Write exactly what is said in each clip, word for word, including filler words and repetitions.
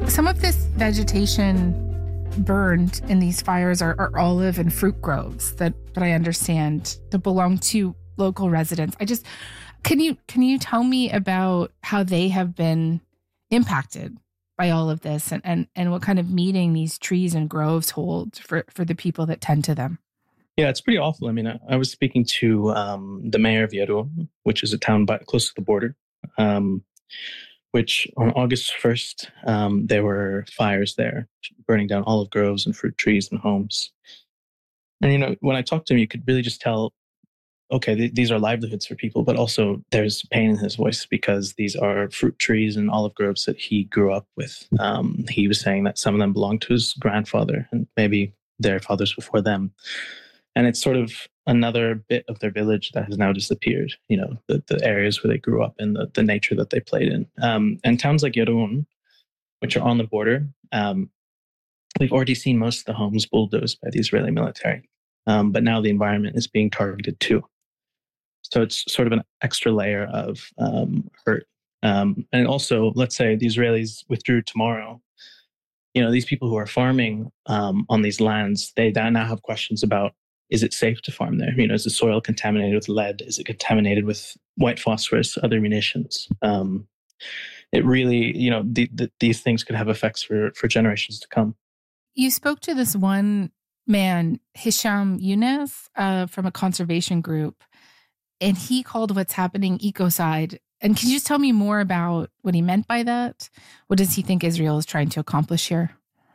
Some of this vegetation burned in these fires are, are olive and fruit groves that, that I understand that belong to local residents. I just, can you can you tell me about how they have been impacted by all of this and, and, and what kind of meaning these trees and groves hold for, for the people that tend to them? Yeah, it's pretty awful. I mean, I, I was speaking to um, the mayor of Yaron, which is a town by, close to the border, um, which on August first, um, there were fires there, burning down olive groves and fruit trees and homes. And, you know, when I talked to him, you could really just tell, okay, th- these are livelihoods for people, but also there's pain in his voice because these are fruit trees and olive groves that he grew up with. Um, he was saying that some of them belonged to his grandfather and maybe their fathers before them. And it's sort of another bit of their village that has now disappeared, you know, the, the areas where they grew up and the, the nature that they played in. Um, and towns like Yaron, which are on the border, um, we've already seen most of the homes bulldozed by the Israeli military. Um, but now the environment is being targeted too. So it's sort of an extra layer of um, hurt. Um, and also, let's say the Israelis withdrew tomorrow. You know, these people who are farming um, on these lands, they now have questions about, is it safe to farm there? You know, is the soil contaminated with lead? Is it contaminated with white phosphorus, other munitions? Um, it really, you know, the, the, these things could have effects for, for generations to come. You spoke to this one man, Hisham Younes, uh, from a conservation group, and he called what's happening ecocide. And can you just tell me more about what he meant by that? What does he think Israel is trying to accomplish here?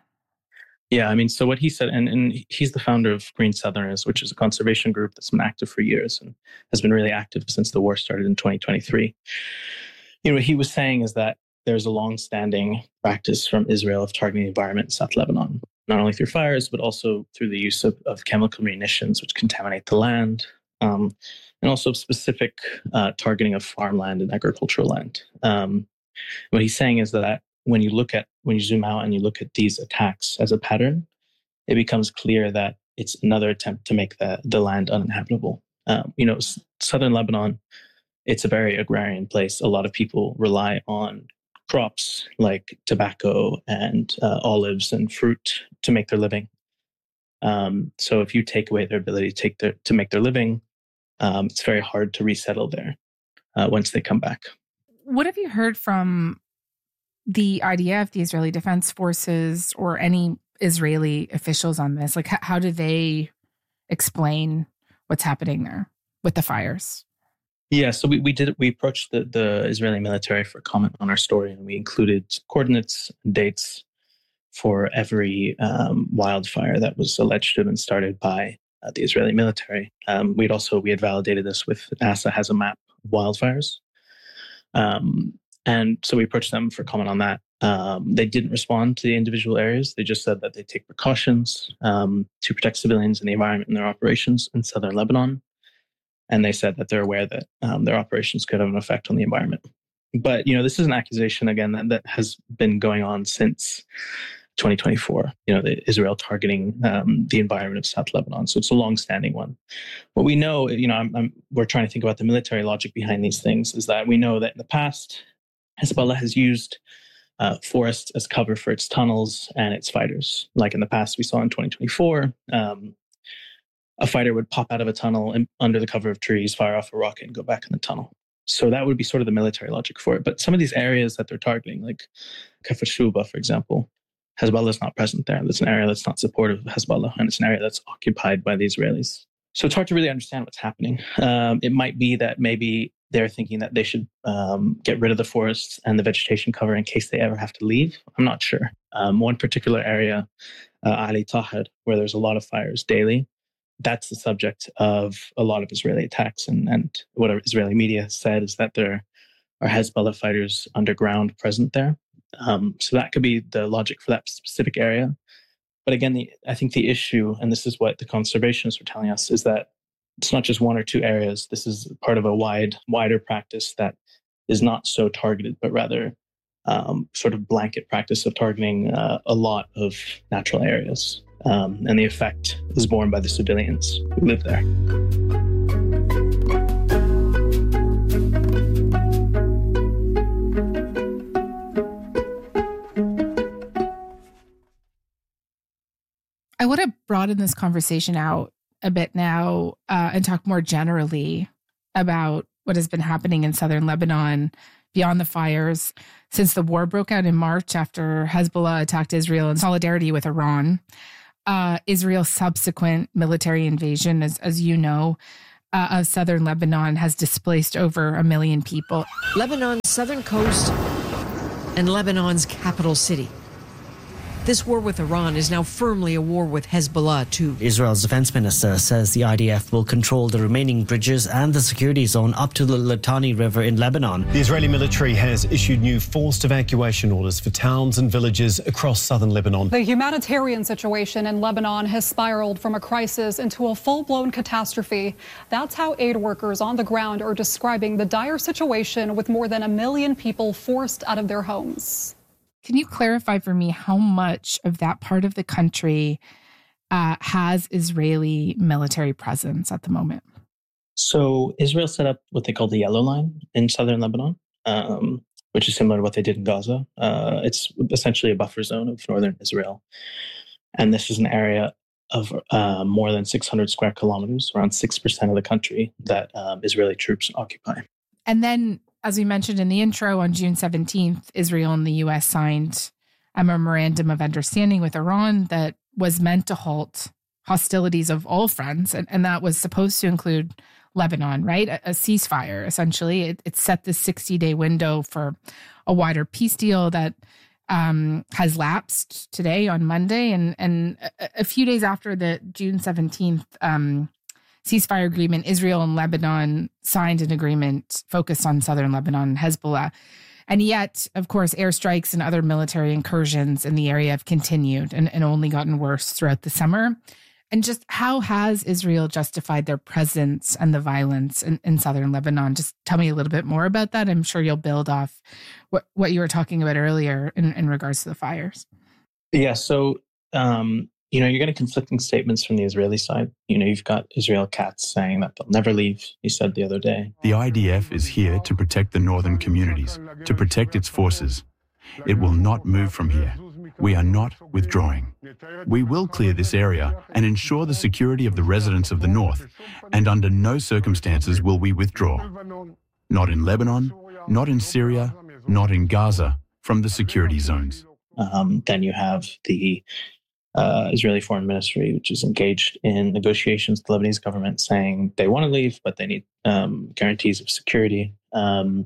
Yeah, I mean, so what he said, and, and he's the founder of Green Southerners, which is a conservation group that's been active for years and has been really active since the war started in twenty twenty-three. You know, what he was saying is that there's a long-standing practice from Israel of targeting the environment in South Lebanon, not only through fires, but also through the use of, of chemical munitions, which contaminate the land, um, and also specific uh, targeting of farmland and agricultural land. Um, what he's saying is that when you look at, when you zoom out and you look at these attacks as a pattern, it becomes clear that it's another attempt to make the, the land uninhabitable. Um, you know, s- southern Lebanon, it's a very agrarian place. A lot of people rely on crops like tobacco and uh, olives and fruit to make their living. Um, so if you take away their ability to take their to make their living, um, it's very hard to resettle there uh, once they come back. What have you heard from the I D F, the Israeli Defense Forces, or any Israeli officials on this? Like, h- how do they explain what's happening there with the fires? Yeah, so we, we did we approached the, the Israeli military for comment on our story, and we included coordinates and dates for every um, wildfire that was alleged to have been started by uh, the Israeli military. Um, we'd also we had validated this with NASA has a map of wildfires. Um, And so we approached them for comment on that. Um, they didn't respond to the individual areas. They just said that they take precautions um, to protect civilians and the environment in their operations in southern Lebanon. And they said that they're aware that um, their operations could have an effect on the environment. But, you know, this is an accusation, again, that, that has been going on since twenty twenty-four, you know, the Israel targeting um, the environment of South Lebanon. So it's a long-standing one. What we know, you know, I'm, I'm, we're trying to think about the military logic behind these things, is that we know that in the past, Hezbollah has used uh, forests as cover for its tunnels and its fighters. Like in the past, we saw in twenty twenty-four, um, a fighter would pop out of a tunnel in, under the cover of trees, fire off a rocket, and go back in the tunnel. So that would be sort of the military logic for it. But some of these areas that they're targeting, like Kafr Shuba, for example, Hezbollah is not present there. That's an area that's not supportive of Hezbollah, and it's an area that's occupied by the Israelis. So it's hard to really understand what's happening. Um, it might be that maybe they're thinking that they should um, get rid of the forests and the vegetation cover in case they ever have to leave. I'm not sure. Um, one particular area, uh, Ali Tahad, where there's a lot of fires daily, that's the subject of a lot of Israeli attacks. And, and what Israeli media has said is that there are Hezbollah fighters underground present there. Um, so that could be the logic for that specific area. But again, the, I think the issue, and this is what the conservationists are telling us, is that it's not just one or two areas. This is part of a wide, wider practice that is not so targeted, but rather um, sort of blanket practice of targeting uh, a lot of natural areas. Um, and the effect is borne by the civilians who live there. I want to broaden this conversation out a bit now uh, and talk more generally about what has been happening in southern Lebanon beyond the fires since the war broke out in March after Hezbollah attacked Israel in solidarity with Iran. Uh, Israel's subsequent military invasion, as, as you know, uh, of southern Lebanon has displaced over a million people. Lebanon's southern coast and Lebanon's capital city. This war with Iran is now firmly a war with Hezbollah, too. Israel's defense minister says the I D F will control the remaining bridges and the security zone up to the Litani River in Lebanon. The Israeli military has issued new forced evacuation orders for towns and villages across southern Lebanon. The humanitarian situation in Lebanon has spiraled from a crisis into a full-blown catastrophe. That's how aid workers on the ground are describing the dire situation with more than a million people forced out of their homes. Can you clarify for me how much of that part of the country uh, has Israeli military presence at the moment? So Israel set up what they call the Yellow Line in southern Lebanon, um, which is similar to what they did in Gaza. Uh, it's essentially a buffer zone of northern Israel. And this is an area of uh, more than six hundred square kilometers, around six percent of the country that um, Israeli troops occupy. And then, as we mentioned in the intro, on June seventeenth, Israel and the U S signed a memorandum of understanding with Iran that was meant to halt hostilities of all fronts. And, and that was supposed to include Lebanon, right? A, a ceasefire, essentially. It, it set this sixty-day window for a wider peace deal that um, has lapsed today on Monday. And, and a, a few days after the June seventeenth um ceasefire agreement, Israel and Lebanon signed an agreement focused on southern Lebanon and Hezbollah. And yet, of course, airstrikes and other military incursions in the area have continued and, and only gotten worse throughout the summer. And just how has Israel justified their presence and the violence in, in southern Lebanon? Just tell me a little bit more about that. I'm sure you'll build off what, what you were talking about earlier in, in regards to the fires. Yeah, so... Um, You know, you're getting conflicting statements from the Israeli side. You know, you've got Israel Katz saying that they'll never leave, he said the other day. The I D F is here to protect the northern communities, to protect its forces. It will not move from here. We are not withdrawing. We will clear this area and ensure the security of the residents of the north, and under no circumstances will we withdraw. Not in Lebanon, not in Syria, not in Gaza, from the security zones. Um, then you have the Uh, Israeli Foreign Ministry, which is engaged in negotiations with the Lebanese government, saying they want to leave, but they need um, guarantees of security. Um,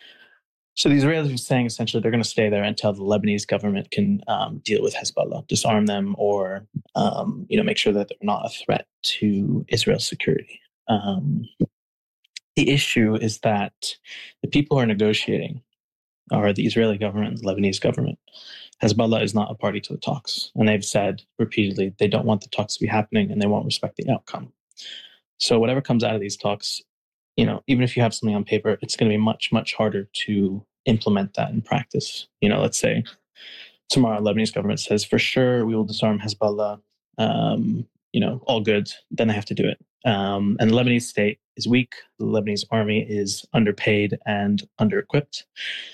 so the Israelis are saying essentially they're going to stay there until the Lebanese government can um, deal with Hezbollah, disarm them, or um, you know make sure that they're not a threat to Israel's security. Um, the issue is that the people who are negotiating are the Israeli government and the Lebanese government. Hezbollah is not a party to the talks. And they've said repeatedly they don't want the talks to be happening and they won't respect the outcome. So whatever comes out of these talks, you know, even if you have something on paper, it's going to be much, much harder to implement that in practice. You know, let's say tomorrow Lebanese government says, for sure, we will disarm Hezbollah, um, you know, all good. Then they have to do it. Um, and the Lebanese state is weak. The Lebanese army is underpaid and under-equipped.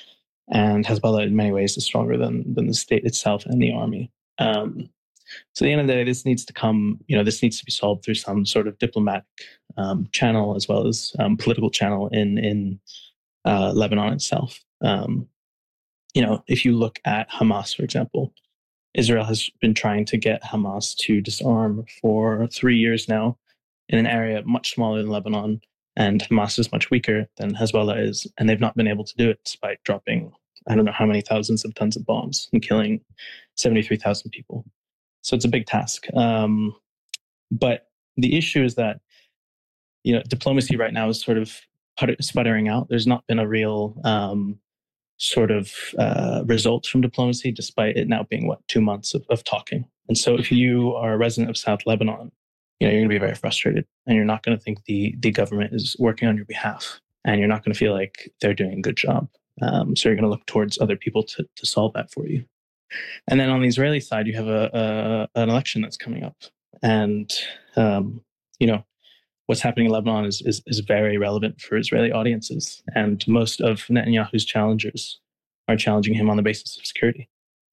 And Hezbollah, in many ways, is stronger than than the state itself and the army. Um, so at the end of the day, this needs to come, you know, this needs to be solved through some sort of diplomatic um, channel as well as um, political channel in in uh, Lebanon itself. Um, you know, if you look at Hamas, for example, Israel has been trying to get Hamas to disarm for three years now in an area much smaller than Lebanon. And Hamas is much weaker than Hezbollah is, and they've not been able to do it despite dropping, I don't know how many thousands of tons of bombs and killing seventy-three thousand people. So it's a big task. Um, but the issue is that, you know, diplomacy right now is sort of sputtering out. There's not been a real um, sort of uh, result from diplomacy, despite it now being, what, two months of, of talking. And so if you are a resident of South Lebanon, you know, you're going to be very frustrated and you're not going to think the, the government is working on your behalf and you're not going to feel like they're doing a good job. Um, so you're going to look towards other people to, to solve that for you. And then on the Israeli side, you have a, a an election that's coming up. And, um, you know, what's happening in Lebanon is, is, is very relevant for Israeli audiences. And most of Netanyahu's challengers are challenging him on the basis of security.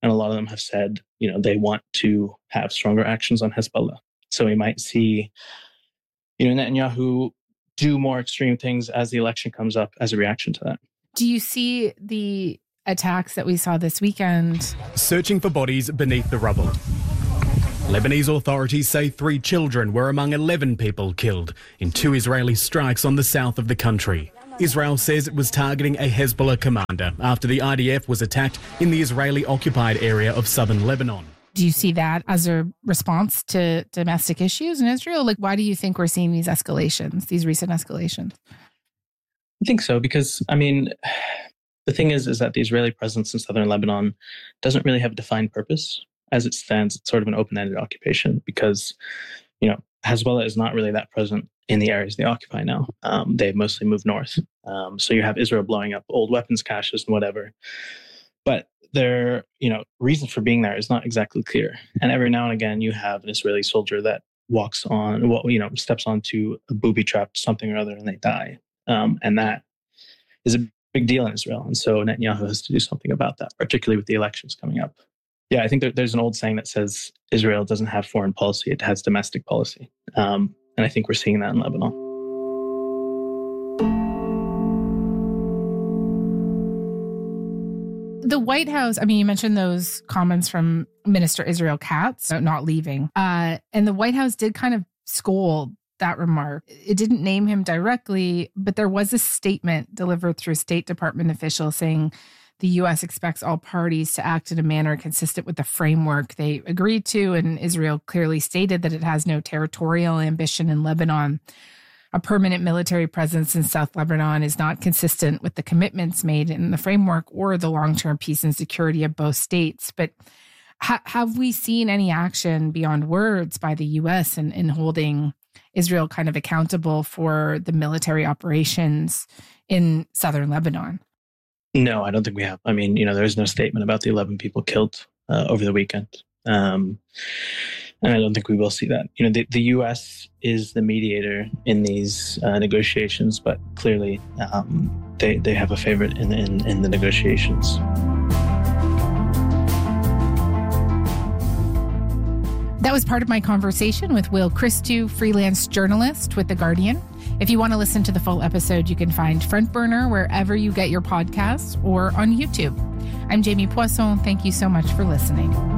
And a lot of them have said, you know, they want to have stronger actions on Hezbollah. So we might see, you know, Netanyahu do more extreme things as the election comes up as a reaction to that. Do you see the attacks that we saw this weekend? Searching for bodies beneath the rubble. Lebanese authorities say three children were among eleven people killed in two Israeli strikes on the south of the country. Israel says it was targeting a Hezbollah commander after the I D F was attacked in the Israeli-occupied area of southern Lebanon. Do you see that as a response to domestic issues in Israel? Like, why do you think we're seeing these escalations, these recent escalations? I think so, because, I mean, the thing is, is that the Israeli presence in southern Lebanon doesn't really have a defined purpose. As it stands, it's sort of an open-ended occupation because, you know, Hezbollah is not really that present in the areas they occupy now. Um, they've mostly moved north. Um, so you have Israel blowing up old weapons caches and whatever. But their, you know, reason for being there is not exactly clear. And every now and again, you have an Israeli soldier that walks on, well, you know, steps onto a booby-trapped something or other and they die. Um, and that is a big deal in Israel. And so Netanyahu has to do something about that, particularly with the elections coming up. Yeah, I think there, there's an old saying that says Israel doesn't have foreign policy, it has domestic policy. Um, and I think we're seeing that in Lebanon. The White House, I mean, you mentioned those comments from Minister Israel Katz about not leaving. Uh, and the White House did kind of scold that remark. It didn't name him directly, but there was a statement delivered through State Department officials saying the U S expects all parties to act in a manner consistent with the framework they agreed to. And Israel clearly stated that it has no territorial ambition in Lebanon. A permanent military presence in South Lebanon is not consistent with the commitments made in the framework or the long-term peace and security of both states. But ha- have we seen any action beyond words by the U S in, in holding Israel kind of accountable for the military operations in southern Lebanon? No, I don't think we have. I mean, you know, there is no statement about the eleven people killed uh, over the weekend. Um, and I don't think we will see that. You know, the, the U S is the mediator in these uh, negotiations, but clearly um, they, they have a favorite in, in, in the negotiations. That was part of my conversation with Will Christou, freelance journalist with The Guardian. If you want to listen to the full episode, you can find Front Burner wherever you get your podcasts or on YouTube. I'm Jamie Poisson. Thank you so much for listening.